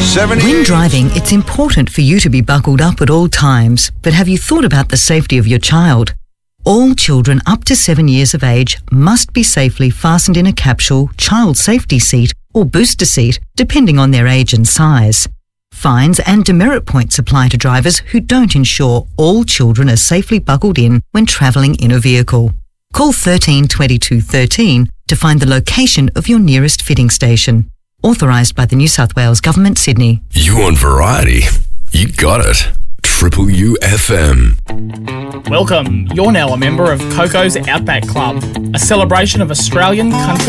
78. When driving, it's important for you to be buckled up at all times, but have you thought about the safety of your child? All children up to 7 years of age must be safely fastened in a capsule, child safety seat or booster seat, depending on their age and size. Fines and demerit points apply to drivers who don't ensure all children are safely buckled in when travelling in a vehicle. Call 13 22 13 to find the location of your nearest fitting station. Authorised by the New South Wales Government, Sydney. You want variety? You got it. Triple UFM. Welcome. You're now a member of Coco's Outback Club, a celebration of Australian country